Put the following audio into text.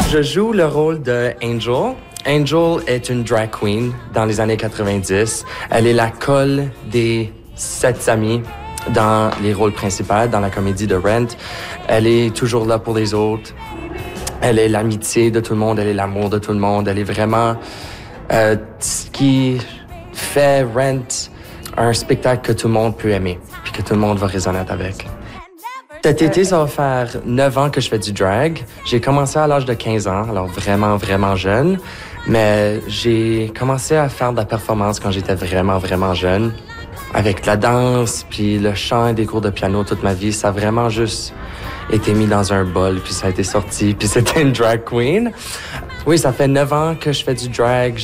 Je joue le rôle de Angel. Angel est une drag queen dans les années 90. Elle est la colle des 7 amis dans les rôles principaux, dans la comédie de Rent. Elle est toujours là pour les autres. Elle est l'amitié de tout le monde, elle est l'amour de tout le monde. Elle est vraiment ce qui fait Rent un spectacle que tout le monde peut aimer, puis que tout le monde va résonner avec. Cet été, ça va faire 9 ans que je fais du drag. J'ai commencé à l'âge de 15 ans, alors vraiment, vraiment jeune. Mais j'ai commencé à faire de la performance quand j'étais vraiment, vraiment jeune. Avec la danse, puis le chant et des cours de piano toute ma vie, ça a vraiment juste été mis dans un bol, puis ça a été sorti, puis c'était une drag queen. Oui, ça fait 9 ans que je fais du drag.